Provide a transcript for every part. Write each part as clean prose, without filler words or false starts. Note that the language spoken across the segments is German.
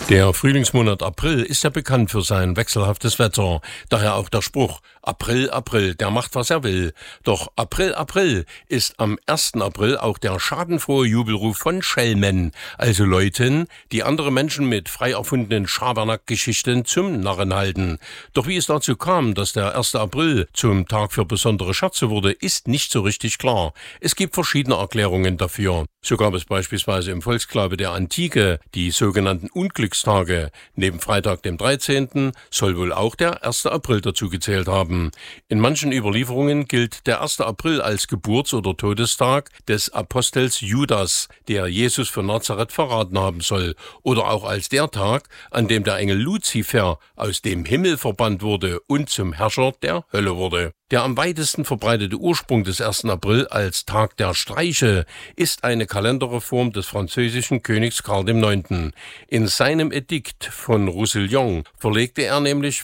Der Frühlingsmonat April ist ja bekannt für sein wechselhaftes Wetter. Daher auch der Spruch, April, April, der macht, was er will. Doch April, April ist am 1. April auch der schadenfrohe Jubelruf von Schelmen, also Leuten, die andere Menschen mit frei erfundenen Schabernack-Geschichten zum Narren halten. Doch wie es dazu kam, dass der 1. April zum Tag für besondere Scherze wurde, ist nicht so richtig klar. Es gibt verschiedene Erklärungen dafür. So gab es beispielsweise im Volksglaube der Antike die sogenannten Unglückstage. Neben Freitag dem 13. soll wohl auch der 1. April dazu gezählt haben. In manchen Überlieferungen gilt der 1. April als Geburts- oder Todestag des Apostels Judas, der Jesus von Nazareth verraten haben soll, oder auch als der Tag, an dem der Engel Luzifer aus dem Himmel verbannt wurde und zum Herrscher der Hölle wurde. Der am weitesten verbreitete Ursprung des 1. April als Tag der Streiche ist eine Kalenderreform des französischen Königs Karl IX. In seinem Edikt von Roussillon verlegte er nämlich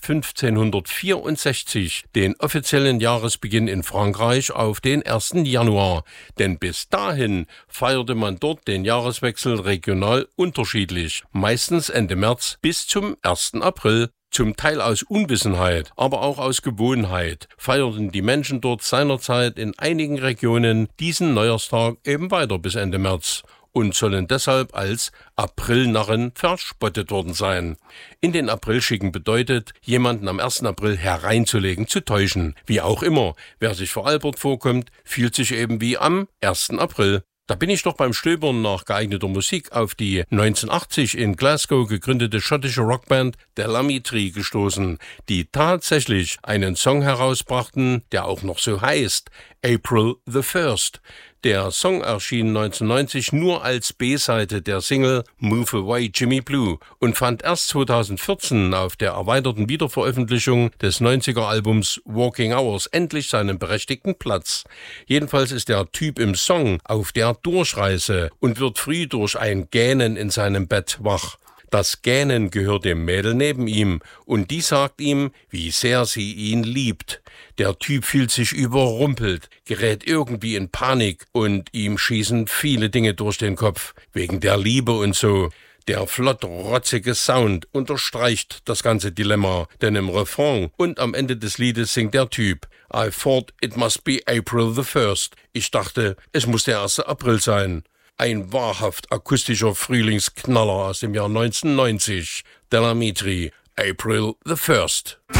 1564 den offiziellen Jahresbeginn in Frankreich auf den 1. Januar, denn bis dahin feierte man dort den Jahreswechsel regional unterschiedlich, meistens Ende März bis zum 1. April. Zum Teil aus Unwissenheit, aber auch aus Gewohnheit feierten die Menschen dort seinerzeit in einigen Regionen diesen Neujahrstag eben weiter bis Ende März und sollen deshalb als Aprilnarren verspottet worden sein. In den Aprilschicken bedeutet, jemanden am 1. April hereinzulegen, zu täuschen. Wie auch immer, wer sich veralbert vorkommt, fühlt sich eben wie am 1. April. Da bin ich doch beim Stöbern nach geeigneter Musik auf die 1980 in Glasgow gegründete schottische Rockband The Lammy Tree gestoßen, die tatsächlich einen Song herausbrachten, der auch noch so heißt, April the 1st. Der Song erschien 1990 nur als B-Seite der Single Move Away Jimmy Blue und fand erst 2014 auf der erweiterten Wiederveröffentlichung des 90er-Albums Walking Hours endlich seinen berechtigten Platz. Jedenfalls ist der Typ im Song auf der Durchreise und wird früh durch ein Gähnen in seinem Bett wach. Das Gähnen gehört dem Mädel neben ihm und die sagt ihm, wie sehr sie ihn liebt. Der Typ fühlt sich überrumpelt, gerät irgendwie in Panik und ihm schießen viele Dinge durch den Kopf, wegen der Liebe und so. Der flott rotzige Sound unterstreicht das ganze Dilemma, denn im Refrain und am Ende des Liedes singt der Typ I thought it must be April the 1st. Ich dachte, es muss der 1. April sein. Ein wahrhaft akustischer Frühlingsknaller aus dem Jahr 1990. The Lammy Tree, April the 1st.